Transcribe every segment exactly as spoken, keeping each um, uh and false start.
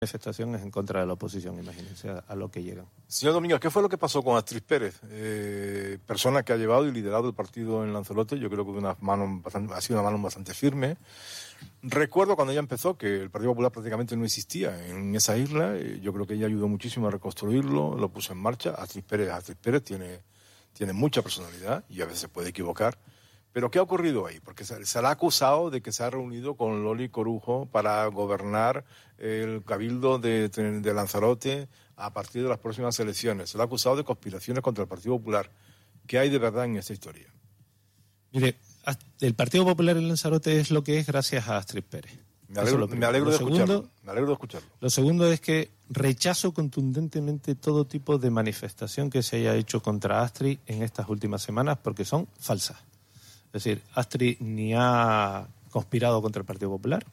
manifestaciones en contra de la oposición, imagínense a, a lo que llegan. Señor Domínguez, ¿qué fue lo que pasó con Astrid Pérez? Eh, persona que ha llevado y liderado el partido en Lanzarote, yo creo que de una mano bastante, ha sido una mano bastante firme. Recuerdo cuando ella empezó que el Partido Popular prácticamente no existía en esa isla, eh, yo creo que ella ayudó muchísimo a reconstruirlo, lo puso en marcha. Astrid Pérez, Astrid Pérez tiene, tiene mucha personalidad y a veces se puede equivocar. ¿Pero qué ha ocurrido ahí? Porque se, se le ha acusado de que se ha reunido con Loli Corujo para gobernar el cabildo de, de Lanzarote a partir de las próximas elecciones. Se le ha acusado de conspiraciones contra el Partido Popular. ¿Qué hay de verdad en esta historia? Mire, el Partido Popular en Lanzarote es lo que es gracias a Astrid Pérez. Me alegro, me alegro de segundo, escucharlo. Me alegro de escucharlo. Lo segundo es que rechazo contundentemente todo tipo de manifestación que se haya hecho contra Astrid en estas últimas semanas porque son falsas. Es decir, Astrid ni ha conspirado contra el Partido Popular,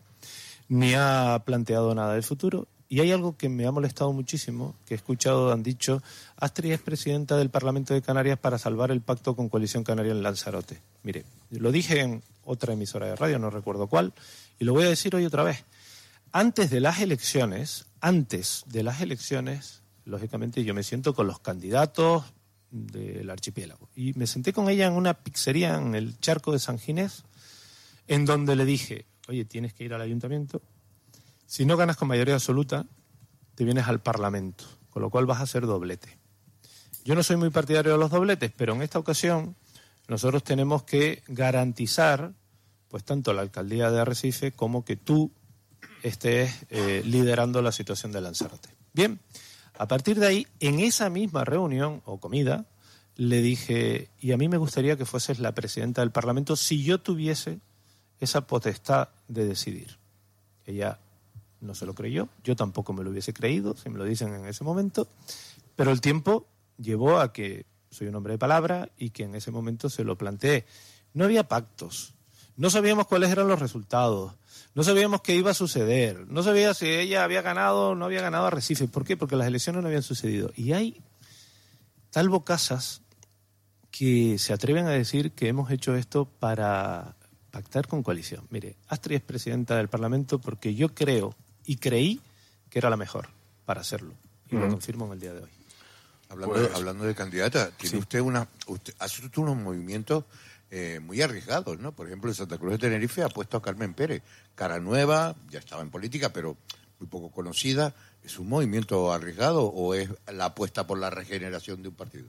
ni ha planteado nada del futuro. Y hay algo que me ha molestado muchísimo, que he escuchado, han dicho, Astrid es presidenta del Parlamento de Canarias para salvar el pacto con Coalición Canaria en Lanzarote. Mire, lo dije en otra emisora de radio, no recuerdo cuál, y lo voy a decir hoy otra vez. Antes de las elecciones, antes de las elecciones, lógicamente yo me siento con los candidatos del archipiélago. Y me senté con ella en una pizzería en el Charco de San Ginés, en donde le dije, oye, tienes que ir al ayuntamiento. Si no ganas con mayoría absoluta, te vienes al Parlamento, con lo cual vas a hacer doblete. Yo no soy muy partidario de los dobletes, pero en esta ocasión nosotros tenemos que garantizar, pues tanto la alcaldía de Arrecife como que tú estés eh, liderando la situación de Lanzarote. Bien, a partir de ahí, en esa misma reunión o comida, le dije, y a mí me gustaría que fueses la presidenta del Parlamento si yo tuviese esa potestad de decidir. Ella no se lo creyó, yo tampoco me lo hubiese creído, si me lo dicen en ese momento, pero el tiempo llevó a que soy un hombre de palabra y que en ese momento se lo planteé. No había pactos, no sabíamos cuáles eran los resultados, no sabíamos qué iba a suceder, no sabía si ella había ganado o no había ganado Arrecife. ¿Por qué? Porque las elecciones no habían sucedido. Y hay tal bocazas que se atreven a decir que hemos hecho esto para pactar con coalición. Mire, Astrid es presidenta del Parlamento porque yo creo y creí que era la mejor para hacerlo. Y uh-huh. lo confirmo en el día de hoy. Hablando, pues, de, hablando de candidata, tiene sí. usted una, usted hace usted unos movimientos eh, muy arriesgados, ¿no? Por ejemplo, en Santa Cruz de Tenerife ha puesto a Carmen Pérez, cara nueva, ya estaba en política, pero muy poco conocida. ¿Es un movimiento arriesgado o es la apuesta por la regeneración de un partido?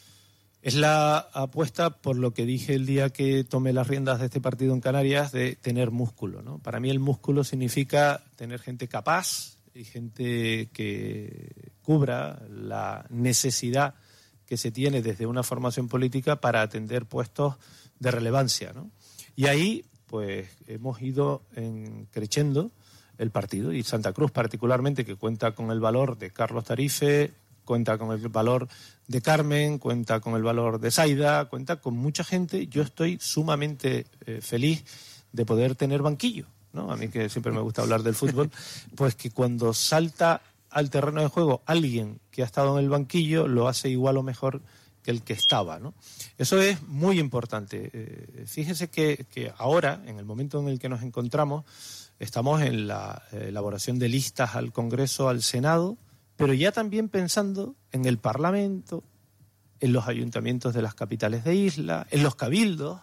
Es la apuesta por lo que dije el día que tomé las riendas de este partido en Canarias, de tener músculo, ¿no? Para mí el músculo significa tener gente capaz y gente que cubra la necesidad que se tiene desde una formación política para atender puestos de relevancia, ¿no? Y ahí, pues, hemos ido en creciendo el partido, y Santa Cruz particularmente, que cuenta con el valor de Carlos Tarife, cuenta con el valor de Carmen, cuenta con el valor de Zaida, cuenta con mucha gente. Yo estoy sumamente eh, feliz de poder tener banquillo, ¿no? A mí que siempre me gusta hablar del fútbol, pues que cuando salta al terreno de juego alguien que ha estado en el banquillo lo hace igual o mejor que el que estaba, ¿no? Eso es muy importante. Eh, fíjese que, que ahora, en el momento en el que nos encontramos, estamos en la elaboración de listas al Congreso, al Senado, pero ya también pensando en el Parlamento, en los ayuntamientos de las capitales de isla, en los cabildos.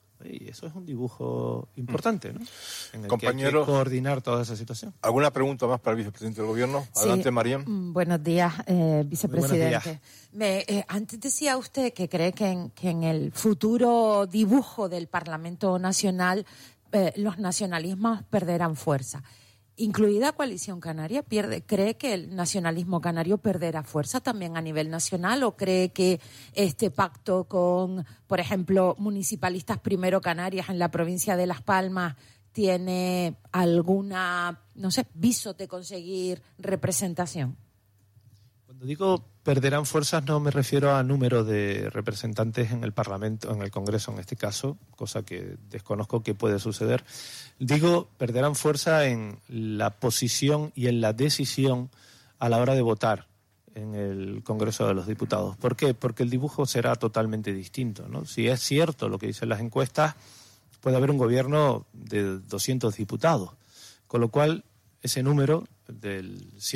Y eso es un dibujo importante, ¿no? En el Compañero, que hay que coordinar toda esa situación. ¿Alguna pregunta más para el vicepresidente del Gobierno? Adelante, sí. Mariam. Buenos días, eh, vicepresidente. Buenos días. Me, eh, antes decía usted que cree que en, que en el futuro dibujo del Parlamento Nacional eh, los nacionalismos perderán fuerza. Incluida Coalición Canaria, pierde, ¿cree que el nacionalismo canario perderá fuerza también a nivel nacional o cree que este pacto con, por ejemplo, Municipalistas Primero Canarias en la provincia de Las Palmas tiene alguna, no sé, viso de conseguir representación? Cuando digo perderán fuerzas no me refiero a número de representantes en el Parlamento, en el Congreso en este caso, cosa que desconozco que puede suceder. Digo, perderán fuerza en la posición y en la decisión a la hora de votar en el Congreso de los Diputados. ¿Por qué? Porque el dibujo será totalmente distinto, ¿no? Si es cierto lo que dicen las encuestas, puede haber un gobierno de doscientos diputados, con lo cual ese número del